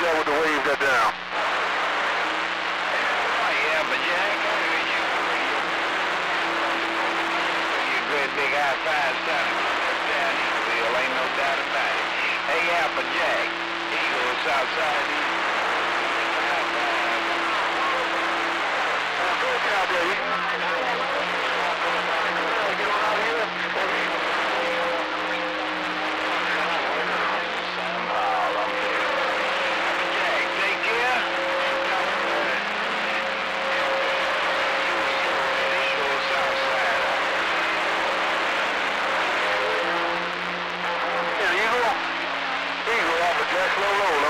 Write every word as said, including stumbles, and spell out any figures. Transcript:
that with the waves that down. Oh, yeah, but Jack, I heard you. You great big high five starting down Eagleville, ain't no doubt about it. Hey, Apple Jack, Eagle, Southside Eagle. Out there, you. Get on out here. Somehow, I'm there. Jack, take care. Eagle, Southside. Yeah, Eagle. Eagle off of Jack Low Low.